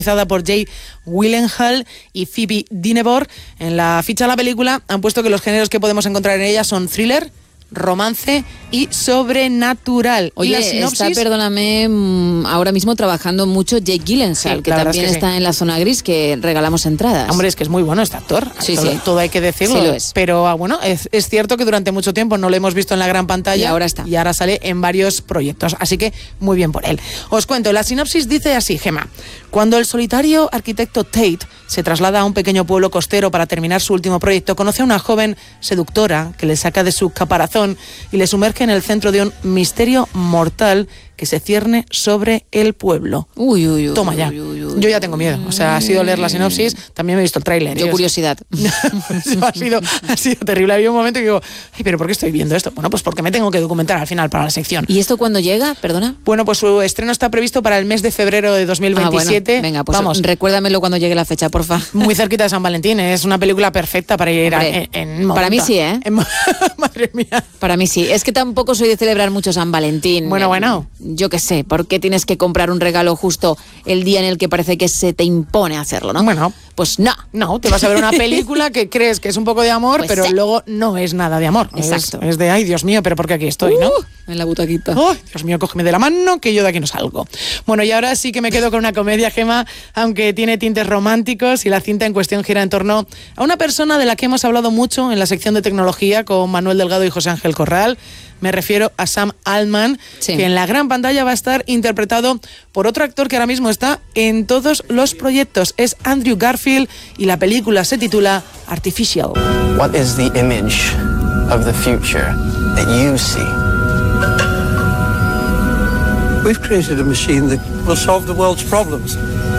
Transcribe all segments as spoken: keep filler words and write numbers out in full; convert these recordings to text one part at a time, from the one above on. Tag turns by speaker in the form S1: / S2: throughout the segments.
S1: por Jay Gyllenhaal y Phoebe Dynevor. En la ficha de la película han puesto que los géneros que podemos encontrar en ella son thriller, romance y sobrenatural.
S2: Oye,
S1: ¿Y la sinopsis?
S2: está, perdóname, ahora mismo trabajando mucho Jake Gyllenhaal,
S1: sí,
S2: que también
S1: es que
S2: está
S1: sí.
S2: en la zona gris, que regalamos entradas.
S1: Hombre, es que es muy bueno este actor.
S2: Sí,
S1: todo,
S2: sí.
S1: todo hay que decirlo.
S2: Sí lo es.
S1: Pero ah, bueno, es, es cierto que durante mucho tiempo no lo hemos visto en la gran pantalla.
S2: Y ahora está.
S1: Y ahora sale en varios proyectos. Así que muy bien por él. Os cuento, la sinopsis dice así, Gemma. Cuando el solitario arquitecto Tate se traslada a un pequeño pueblo costero para terminar su último proyecto, conoce a una joven seductora que le saca de su caparazón y le sumerge en el centro de un misterio mortal que se cierne sobre el pueblo.
S2: Uy, uy, uy.
S1: Toma ya.
S2: Uy, uy, uy.
S1: Yo ya tengo miedo. O sea, ha sido leer la sinopsis, también me he visto el tráiler.
S2: Yo
S1: ¿eh?
S2: curiosidad.
S1: Eso ha sido, ha sido terrible. Había un momento que digo, ay, pero ¿por qué estoy viendo esto? Bueno, pues porque me tengo que documentar al final para la sección.
S2: ¿Y esto cuándo llega? Perdona.
S1: Bueno, pues su estreno está previsto para el mes de febrero de dos mil veintisiete.
S2: Ah, bueno. Venga, pues
S1: vamos,
S2: recuérdamelo cuando llegue la fecha, porfa.
S1: muy cerquita de San Valentín. Es una película perfecta para ir a, en, en
S2: Para mí sí, ¿eh?
S1: En, madre mía.
S2: Para mí sí. Es que tampoco soy de celebrar mucho San Valentín.
S1: Bueno, bueno.
S2: Yo qué sé, ¿por qué tienes que comprar un regalo justo el día en el que parece que se te impone hacerlo, no?
S1: Bueno.
S2: Pues no.
S1: No, te vas a ver una película que crees que es un poco de amor,
S2: Pues
S1: pero
S2: sí.
S1: luego no es nada de amor.
S2: Exacto.
S1: Es, es de, ay, Dios mío, pero ¿por qué aquí estoy, no?
S2: Uh, en la butaquita.
S1: Oh, Dios mío, cógeme de la mano que yo de aquí no salgo. Bueno, y ahora sí que me quedo con una comedia, Gemma, aunque tiene tintes románticos, y la cinta en cuestión gira en torno a una persona de la que hemos hablado mucho en la sección de tecnología con Manuel Delgado y José Ángel Corral. Me refiero a Sam Altman,
S2: sí.
S1: que en la gran pantalla va a estar interpretado por otro actor que ahora mismo está en todos los proyectos. Es Andrew Garfield y la película se titula Artificial.
S3: What is the image of the future that you see?
S4: We've created a machine that will solve the world's problems.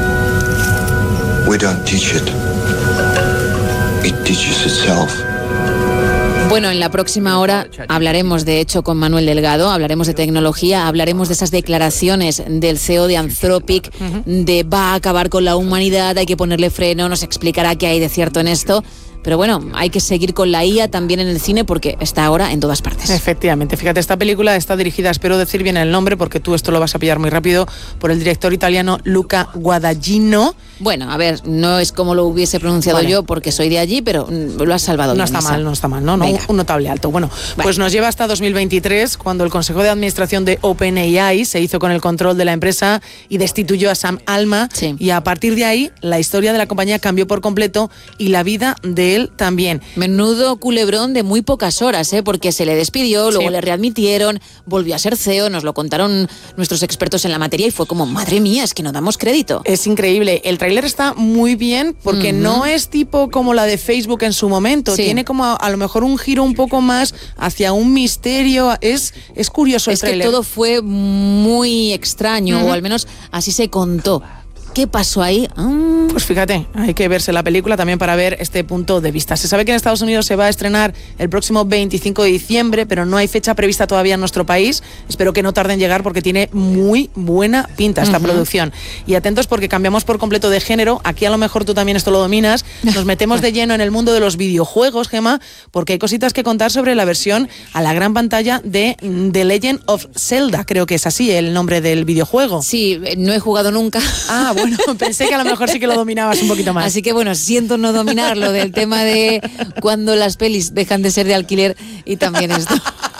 S5: We don't teach it. It teaches itself.
S2: Bueno, en la próxima hora hablaremos, de hecho, con Manuel Delgado, hablaremos de tecnología, hablaremos de esas declaraciones del C E O de Anthropic, uh-huh. de va a acabar con la humanidad, hay que ponerle freno, nos explicará qué hay de cierto en esto. Pero bueno, hay que seguir con la I A también en el cine porque está ahora en todas partes.
S1: Efectivamente. Fíjate, esta película está dirigida, espero decir bien el nombre porque tú esto lo vas a pillar muy rápido, por el director italiano Luca Guadagnino.
S2: Bueno, a ver, no es como lo hubiese pronunciado vale. yo porque soy de allí, pero lo has salvado.
S1: No
S2: bien,
S1: está
S2: esa.
S1: mal, no está mal, ¿no? no un, un notable alto. Bueno, vale. Pues nos lleva hasta dos mil veintitrés, cuando el Consejo de Administración de OpenAI se hizo con el control de la empresa y destituyó a Sam Altman.
S2: Sí.
S1: Y a partir de ahí, la historia de la compañía cambió por completo y la vida de él también.
S2: Menudo culebrón de muy pocas horas, ¿eh? Porque se le despidió, luego sí. le readmitieron, volvió a ser C E O, nos lo contaron nuestros expertos en la materia y fue como, madre mía, es que no damos crédito.
S1: Es increíble. El tráiler está muy bien porque uh-huh. no es tipo como la de Facebook en su momento. Sí. Tiene como a, a lo mejor un giro un poco más hacia un misterio. Es, es curioso el
S2: es
S1: tráiler.
S2: Es que todo fue muy extraño, uh-huh. o al menos así se contó. ¿Qué pasó ahí? Mm.
S1: Pues fíjate, hay que verse la película también para ver este punto de vista. Se sabe que en Estados Unidos se va a estrenar el próximo veinticinco de diciembre, pero no hay fecha prevista todavía en nuestro país. Espero que no tarde en llegar porque tiene muy buena pinta esta uh-huh. producción. Y atentos porque cambiamos por completo de género. Aquí a lo mejor tú también esto lo dominas. Nos metemos de lleno en el mundo de los videojuegos, Gemma, porque hay cositas que contar sobre la versión a la gran pantalla de The Legend of Zelda. Creo que es así el nombre del videojuego.
S2: Sí, no he jugado nunca.
S1: Ah, bueno. Bueno, pensé que a lo mejor sí que lo dominabas un poquito más.
S2: Así que bueno, siento no dominar lo del tema de cuando las pelis dejan de ser de alquiler y también esto.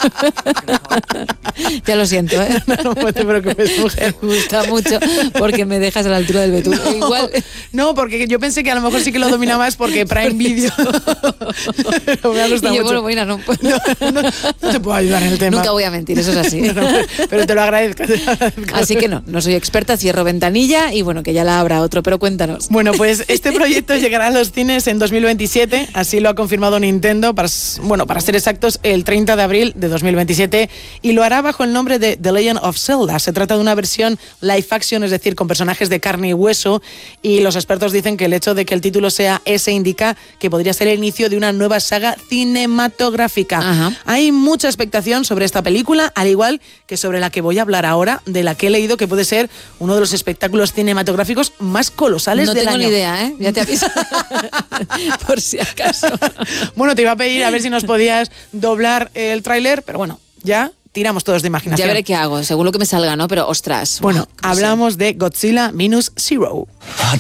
S2: Ya lo siento, ¿eh?
S1: No, no te preocupes, mujer.
S2: Me gusta mucho porque me dejas a la altura del betún.
S1: No,
S2: Igual.
S1: No, porque yo pensé que a lo mejor sí que lo dominabas porque Prime Video. Pero me ha gustado
S2: y yo,
S1: mucho.
S2: Bueno, bueno, no,
S1: no, no, no te puedo ayudar en el tema.
S2: Nunca voy a mentir, eso es así.
S1: No, pero te lo agradezco, te lo agradezco.
S2: Así que no, no soy experta, cierro ventanilla y bueno, que ya la habrá otro, pero cuéntanos.
S1: Bueno, pues este proyecto llegará a los cines en dos mil veintisiete, así lo ha confirmado Nintendo, para, bueno, para ser exactos, el treinta de abril de dos mil veintisiete, y lo hará bajo el nombre de The Legend of Zelda. Se trata de una versión live action, es decir, con personajes de carne y hueso, y los expertos dicen que el hecho de que el título sea ese indica que podría ser el inicio de una nueva saga cinematográfica.
S2: Ajá.
S1: Hay mucha expectación sobre esta película, al igual que sobre la que voy a hablar ahora, de la que he leído que puede ser uno de los espectáculos cinematográficos más colosales
S2: no
S1: del año.
S2: No tengo ni idea, ¿eh? Ya te aviso. Por si acaso.
S1: Bueno, te iba a pedir a ver si nos podías doblar el tráiler, pero bueno, ya tiramos todos de imaginación.
S2: Ya veré qué hago, según lo que me salga, ¿no? Pero ostras.
S1: Bueno,
S2: wow,
S1: hablamos de Godzilla Minus Zero.
S6: What